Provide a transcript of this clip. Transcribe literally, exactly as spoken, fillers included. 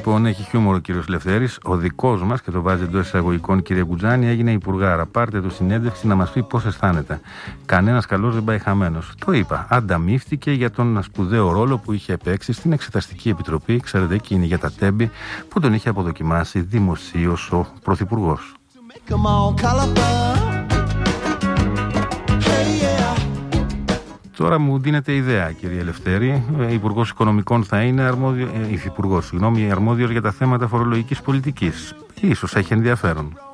Λοιπόν, έχει χιούμορ ο κύριος Λευτέρης. Ο δικός μας, και το βάζει εντός εισαγωγικών, κύριε Κουτζάνη, έγινε υπουργάρα. Πάρτε του συνέντευξη να μας πει πώς αισθάνεται. Κανένας καλός δεν πάει χαμένος. Το είπα. Ανταμείφθηκε για τον σπουδαίο ρόλο που είχε παίξει στην Εξεταστική Επιτροπή. Ξέρετε, εκείνη για τα τέμπη που τον είχε αποδοκιμάσει δημοσίως ο Πρωθυπουργός. Τώρα μου δίνεται ιδέα, κύριε Ελευθέρη. Υπουργός Οικονομικών θα είναι αρμόδιο, ε, υφυπουργός, συγγνώμη, αρμόδιος για τα θέματα φορολογικής πολιτικής. Ίσως έχει ενδιαφέρον.